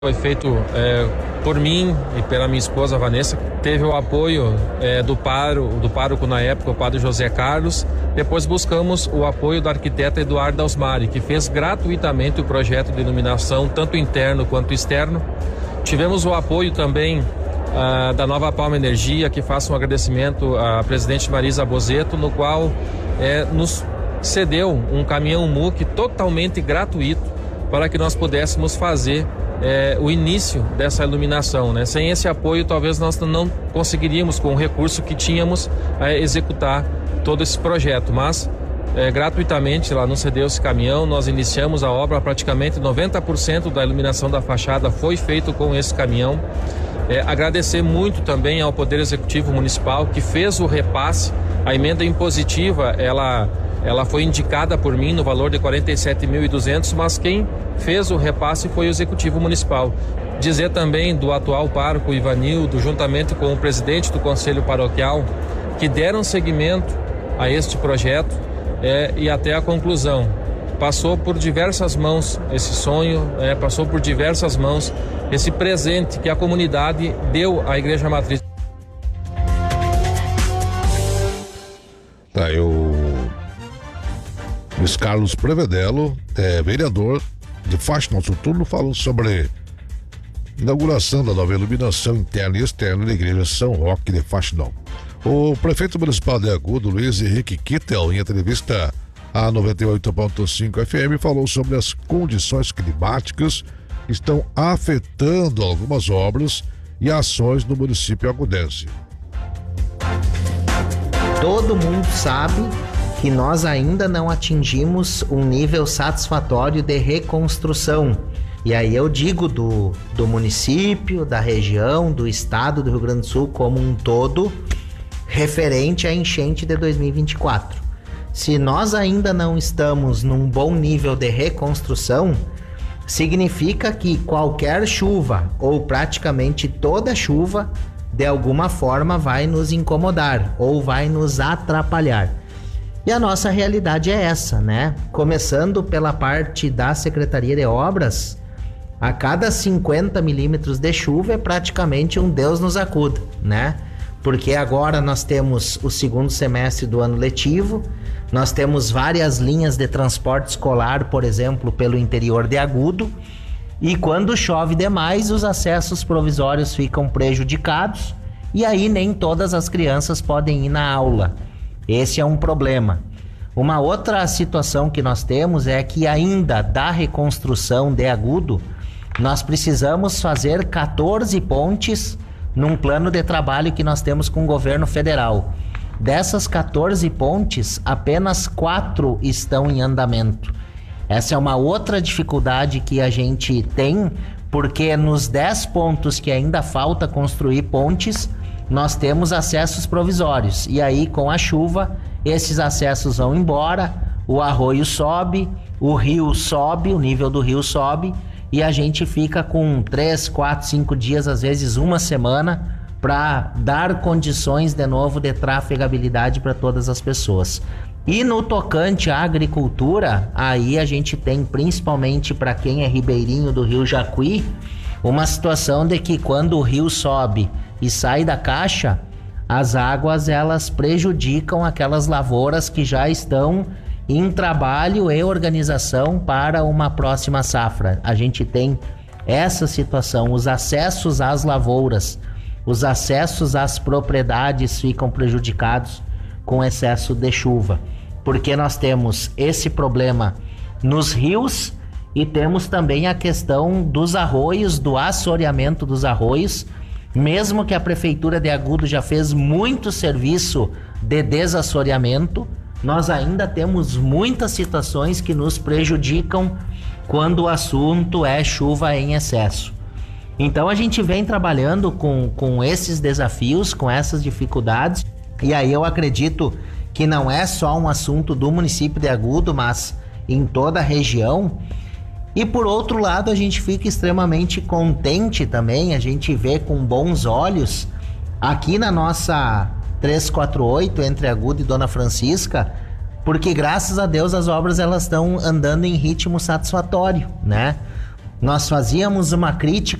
Foi feito por mim e pela minha esposa Vanessa. Teve o apoio do pároco na época, o padre José Carlos. Depois buscamos o apoio do arquiteto Eduardo Ausmari, que fez gratuitamente o projeto de iluminação, tanto interno quanto externo. Tivemos o apoio também da Nova Palma Energia, que faço um agradecimento à presidente Marisa Bozetto, no qual nos cedeu um caminhão MUC totalmente gratuito para que nós pudéssemos fazer o início dessa iluminação, né? Sem esse apoio, talvez nós não conseguiríamos, com o recurso que tínhamos, executar todo esse projeto, mas gratuitamente lá no cedeu esse caminhão, nós iniciamos a obra, praticamente 90% da iluminação da fachada foi feito com esse caminhão. Agradecer muito também ao Poder Executivo Municipal, que fez o repasse. A emenda impositiva, ela foi indicada por mim no valor de 47.200, mas quem fez o repasse foi o Executivo Municipal. Dizer também do atual pároco Ivanildo, juntamente com o presidente do Conselho Paroquial, que deram seguimento a este projeto e até a conclusão. Passou por diversas mãos esse sonho, passou por diversas mãos esse presente que a comunidade deu à Igreja Matriz. Tá, Luiz Carlos Prevedelo, vereador de Faxinal Soturno, falando sobre inauguração da nova iluminação interna e externa da Igreja São Roque de Faxinal. O prefeito municipal de Agudo, Luiz Henrique Kittel, em entrevista à 98.5 FM, falou sobre as condições climáticas que estão afetando algumas obras e ações no município agudense. Todo mundo sabe que nós ainda não atingimos um nível satisfatório de reconstrução. E aí eu digo do município, da região, do estado do Rio Grande do Sul como um todo, referente à enchente de 2024. Se nós ainda não estamos num bom nível de reconstrução, significa que qualquer chuva, ou praticamente toda chuva, de alguma forma vai nos incomodar ou vai nos atrapalhar. E a nossa realidade é essa, né? Começando pela parte da Secretaria de Obras, a cada 50 milímetros de chuva é praticamente um Deus nos acuda, né? Porque agora nós temos o segundo semestre do ano letivo, nós temos várias linhas de transporte escolar, por exemplo, pelo interior de Agudo, e quando chove demais, os acessos provisórios ficam prejudicados, e aí nem todas as crianças podem ir na aula. Esse é um problema. Uma outra situação que nós temos é que ainda da reconstrução de Agudo, nós precisamos fazer 14 pontes num plano de trabalho que nós temos com o governo federal. Dessas 14 pontes, apenas 4 estão em andamento. Essa é uma outra dificuldade que a gente tem, porque nos 10 pontos que ainda falta construir pontes, nós temos acessos provisórios. E aí, com a chuva, esses acessos vão embora, o arroio sobe, o rio sobe, o nível do rio sobe, e a gente fica com 3, 4, 5 dias, às vezes uma semana, para dar condições de novo de trafegabilidade para todas as pessoas. E no tocante à agricultura, aí a gente tem, principalmente para quem é ribeirinho do Rio Jacuí, uma situação de que quando o rio sobe e sai da caixa, as águas elas prejudicam aquelas lavouras que já estão em trabalho e organização para uma próxima safra. A gente tem essa situação, os acessos às lavouras, os acessos às propriedades ficam prejudicados com excesso de chuva, porque nós temos esse problema nos rios e temos também a questão dos arroios, do assoreamento dos arroios. Mesmo que a Prefeitura de Agudo já fez muito serviço de desassoreamento, nós ainda temos muitas situações que nos prejudicam quando o assunto é chuva em excesso. Então a gente vem trabalhando com esses desafios, com essas dificuldades, e aí eu acredito que não é só um assunto do município de Agudo, mas em toda a região. E por outro lado, a gente fica extremamente contente também, a gente vê com bons olhos aqui na nossa 348 entre Agudo e Dona Francisca, porque graças a Deus as obras elas estão andando em ritmo satisfatório, né? Nós fazíamos uma crítica